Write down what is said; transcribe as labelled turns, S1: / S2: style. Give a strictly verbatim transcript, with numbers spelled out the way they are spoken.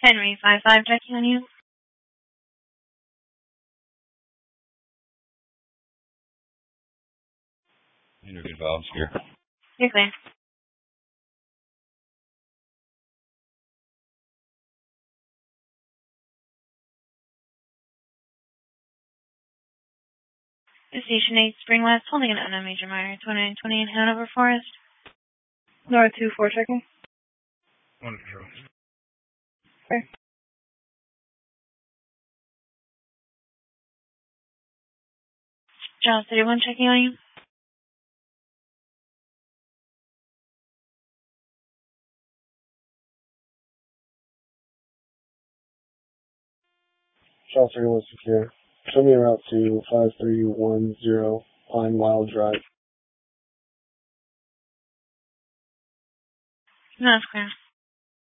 S1: Henry, five five, checking on you.
S2: Integrated valves here.
S1: You're clear. Station eight, Spring West, holding an unknown major minor, twenty-nine twenty in Hanover Forest.
S3: North two four, checking.
S2: One control.
S3: Okay.
S1: John City one, checking on you.
S4: Charles three one secure. Show me a route to five three one zero Pine Wild Drive.
S1: No, it's clear.